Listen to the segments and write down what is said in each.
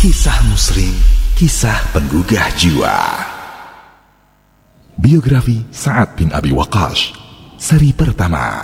Kisah Muslim, kisah penggugah jiwa. Biografi Sa'ad bin Abi Waqqas, seri pertama.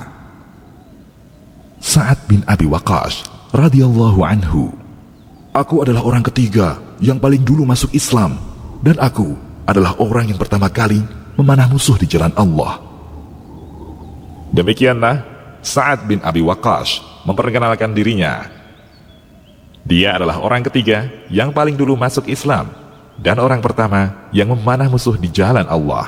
Sa'ad bin Abi Waqqas radhiyallahu anhu. Aku adalah orang ketiga yang paling dulu masuk Islam, dan aku adalah orang yang pertama kali memanah musuh di jalan Allah. Demikianlah Sa'ad bin Abi Waqqas memperkenalkan dirinya. Dia adalah orang ketiga yang paling dulu masuk Islam dan orang pertama yang memanah musuh di jalan Allah.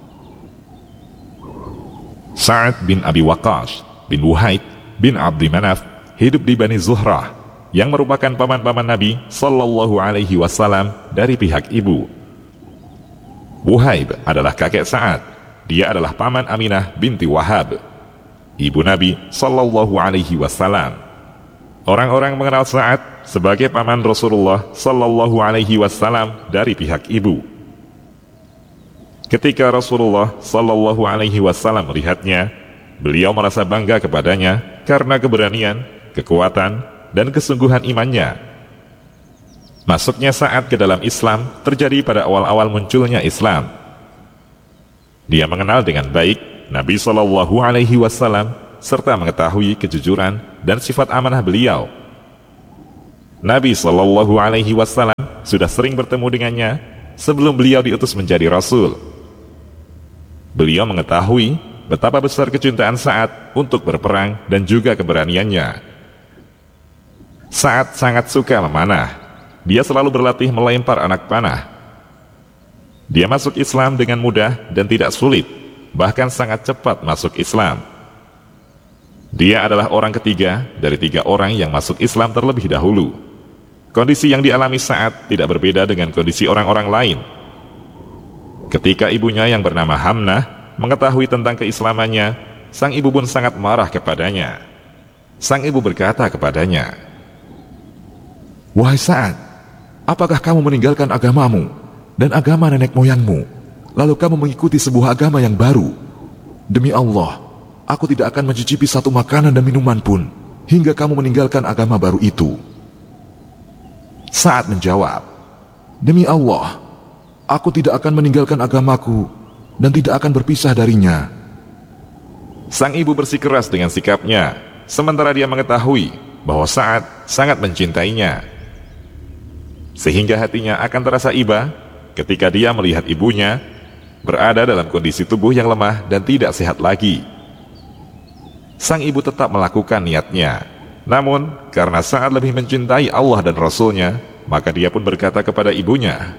Sa'ad bin Abi Waqqas bin Wuhaib bin Abdi Manaf hidup di Bani Zuhrah yang merupakan paman-paman Nabi Sallallahu Alaihi Wasallam dari pihak ibu. Wuhaib adalah kakek Sa'ad. Dia adalah paman Aminah binti Wahab, ibu Nabi Sallallahu Alaihi Wasallam. Orang-orang mengenal Sa'ad sebagai paman Rasulullah Sallallahu Alaihi Wasallam dari pihak ibu. Ketika Rasulullah Sallallahu Alaihi Wasallam melihatnya, beliau merasa bangga kepadanya karena keberanian, kekuatan, dan kesungguhan imannya. Masuknya Sa'ad ke dalam Islam terjadi pada awal-awal munculnya Islam. Dia mengenal dengan baik Nabi Sallallahu Alaihi Wasallam serta mengetahui kejujuran dan sifat amanah beliau. Nabi Sallallahu Alaihi Wasallam sudah sering bertemu dengannya sebelum beliau diutus menjadi Rasul. Beliau mengetahui betapa besar kecintaan Sa'ad untuk berperang dan juga keberaniannya. Sa'ad sangat suka memanah. Dia selalu berlatih melempar anak panah. Dia masuk Islam dengan mudah dan tidak sulit, bahkan sangat cepat masuk Islam. Dia adalah orang ketiga dari 3 orang yang masuk Islam terlebih dahulu. Kondisi yang dialami Sa'ad tidak berbeda dengan kondisi orang-orang lain. Ketika ibunya yang bernama Hamnah mengetahui tentang keislamannya, sang ibu pun sangat marah kepadanya. Sang ibu berkata kepadanya, "Wahai Sa'ad, apakah kamu meninggalkan agamamu dan agama nenek moyangmu, lalu kamu mengikuti sebuah agama yang baru? Demi Allah, aku tidak akan mencicipi satu makanan dan minuman pun hingga kamu meninggalkan agama baru itu." Sa'ad menjawab, "Demi Allah, aku tidak akan meninggalkan agamaku dan tidak akan berpisah darinya." Sang ibu bersikeras dengan sikapnya, sementara dia mengetahui bahwa Sa'ad sangat mencintainya. Sehingga hatinya akan terasa iba ketika dia melihat ibunya berada dalam kondisi tubuh yang lemah dan tidak sehat lagi. Sang ibu tetap melakukan niatnya. Namun, karena Sa'ad lebih mencintai Allah dan Rasulnya, maka dia pun berkata kepada ibunya,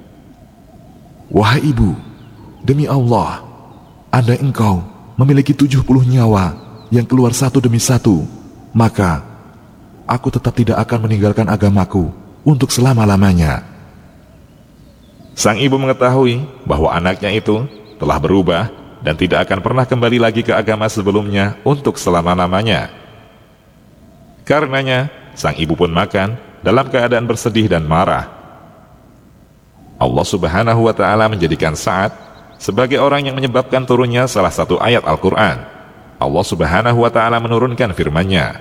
"Wahai ibu, demi Allah, andai engkau memiliki 70 nyawa yang keluar satu demi satu, maka aku tetap tidak akan meninggalkan agamaku untuk selama-lamanya." Sang ibu mengetahui bahwa anaknya itu telah berubah dan tidak akan pernah kembali lagi ke agama sebelumnya untuk selama-lamanya. Karenanya, sang ibu pun makan dalam keadaan bersedih dan marah. Allah Subhanahu wa Ta'ala menjadikan Sa'ad sebagai orang yang menyebabkan turunnya salah satu ayat Al-Quran. Allah Subhanahu wa Ta'ala menurunkan firman-Nya,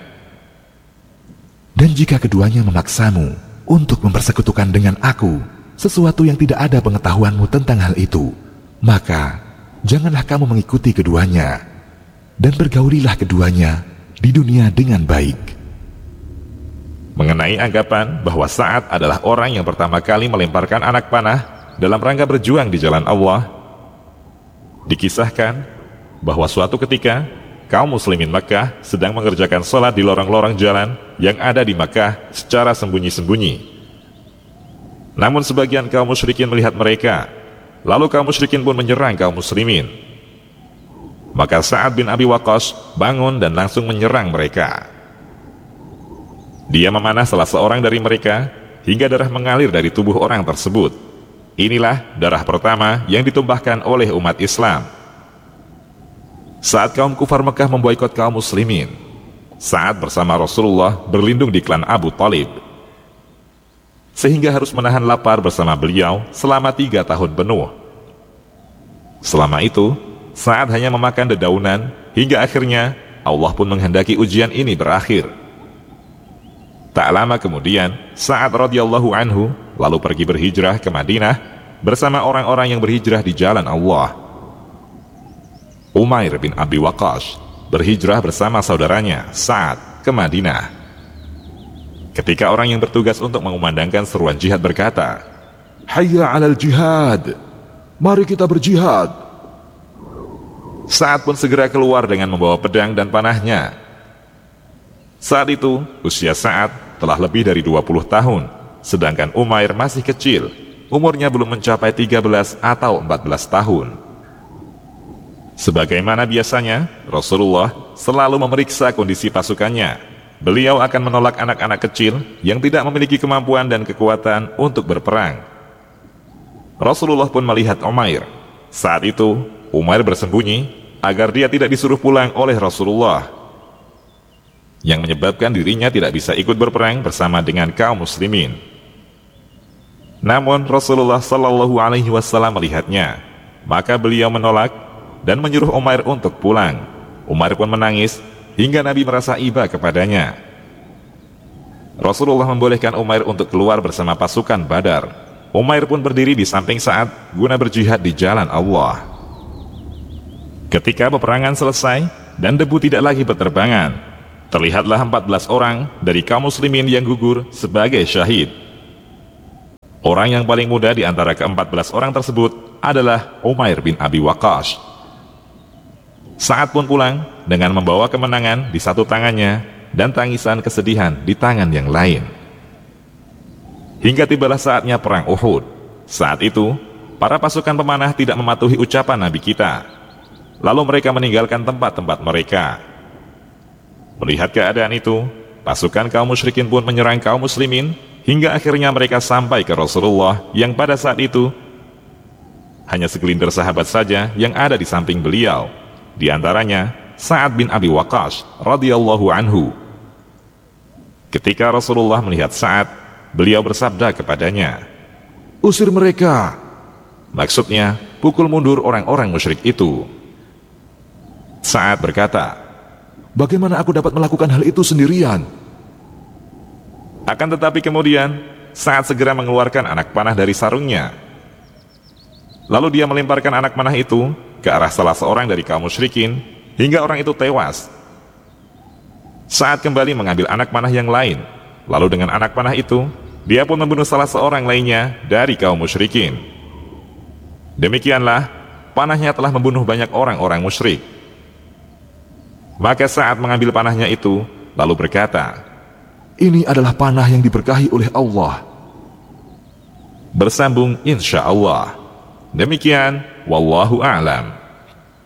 "Dan jika keduanya memaksamu untuk mempersekutukan dengan aku sesuatu yang tidak ada pengetahuanmu tentang hal itu, maka janganlah kamu mengikuti keduanya, dan bergaulilah keduanya di dunia dengan baik." Mengenai anggapan bahwa Sa'ad adalah orang yang pertama kali melemparkan anak panah dalam rangka berjuang di jalan Allah, dikisahkan bahwa suatu ketika kaum muslimin Makkah sedang mengerjakan sholat di lorong-lorong jalan yang ada di Makkah secara sembunyi-sembunyi. Namun sebagian kaum musyrikin melihat mereka, lalu kaum musyrikin pun menyerang kaum muslimin. Maka Sa'ad bin Abi Waqqas bangun dan langsung menyerang mereka. Dia memanah salah seorang dari mereka hingga darah mengalir dari tubuh orang tersebut. Inilah darah pertama yang ditumpahkan oleh umat Islam. Saat kaum kufar Mekah memboikot kaum muslimin, Sa'ad bersama Rasulullah berlindung di klan Abu Thalib, sehingga harus menahan lapar bersama beliau selama 3 tahun penuh. Selama itu, Sa'ad hanya memakan dedaunan hingga akhirnya Allah pun menghendaki ujian ini berakhir. Tak lama kemudian, Sa'ad radhiyallahu anhu lalu pergi berhijrah ke Madinah bersama orang-orang yang berhijrah di jalan Allah. Umair bin Abi Waqqas berhijrah bersama saudaranya Sa'ad ke Madinah. Ketika orang yang bertugas untuk mengumandangkan seruan jihad berkata, "Hayya 'alal jihad, mari kita berjihad." Sa'ad pun segera keluar dengan membawa pedang dan panahnya. Saat itu, usia Sa'ad telah lebih dari 20 tahun, sedangkan Umair masih kecil, umurnya belum mencapai 13 atau 14 tahun. Sebagaimana biasanya, Rasulullah selalu memeriksa kondisi pasukannya. Beliau akan menolak anak-anak kecil yang tidak memiliki kemampuan dan kekuatan untuk berperang. Rasulullah pun melihat Umair. Saat itu, Umair bersembunyi agar dia tidak disuruh pulang oleh Rasulullah, yang menyebabkan dirinya tidak bisa ikut berperang bersama dengan kaum muslimin. Namun Rasulullah Shallallahu Alaihi Wasallam melihatnya, maka beliau menolak dan menyuruh Umair untuk pulang. Umair pun menangis hingga Nabi merasa iba kepadanya. Rasulullah membolehkan Umair untuk keluar bersama pasukan Badar. Umair pun berdiri di samping Sa'ad guna berjihad di jalan Allah. Ketika peperangan selesai dan debu tidak lagi berterbangan, terlihatlah 14 orang dari kaum muslimin yang gugur sebagai syahid. Orang yang paling muda di antara ke-14 orang tersebut adalah Umair bin Abi Waqqas. Sa'ad pun pulang dengan membawa kemenangan di satu tangannya dan tangisan kesedihan di tangan yang lain. Hingga tibalah saatnya perang Uhud. Saat itu, para pasukan pemanah tidak mematuhi ucapan Nabi kita. Lalu mereka meninggalkan tempat-tempat mereka. Melihat keadaan itu, pasukan kaum musyrikin pun menyerang kaum muslimin hingga akhirnya mereka sampai ke Rasulullah yang pada saat itu hanya segelintir sahabat saja yang ada di samping beliau. Di antaranya Sa'ad bin Abi Waqqas radhiyallahu anhu. Ketika Rasulullah melihat Sa'ad, beliau bersabda kepadanya, "Usir mereka." Maksudnya, pukul mundur orang-orang musyrik itu. Sa'ad berkata, "Bagaimana aku dapat melakukan hal itu sendirian?" Akan tetapi kemudian, Sa'ad segera mengeluarkan anak panah dari sarungnya. Lalu dia melemparkan anak panah itu ke arah salah seorang dari kaum musyrikin, hingga orang itu tewas. Sa'ad kembali mengambil anak panah yang lain, lalu dengan anak panah itu, dia pun membunuh salah seorang lainnya dari kaum musyrikin. Demikianlah, panahnya telah membunuh banyak orang-orang musyrik. Maka Sa'ad mengambil panahnya itu, lalu berkata, "Ini adalah panah yang diberkahi oleh Allah." Bersambung insya Allah. Demikian, wallahu a'lam.